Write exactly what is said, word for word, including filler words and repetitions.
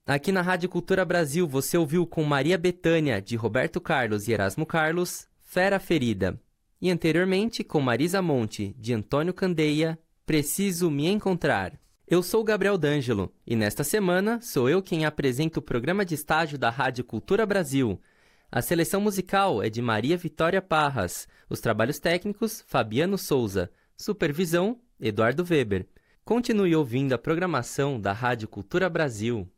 Aqui na Rádio Cultura Brasil você ouviu com Maria Bethânia, de Roberto Carlos e Erasmo Carlos, Fera Ferida. E anteriormente com Marisa Monte, de Antônio Candeia, Preciso Me Encontrar. Eu sou Gabriel D'Angelo e nesta semana sou eu quem apresenta o programa de estágio da Rádio Cultura Brasil. A seleção musical é de Maria Vitória Parras, os trabalhos técnicos Fabiano Souza, supervisão Eduardo Weber. Continue ouvindo a programação da Rádio Cultura Brasil.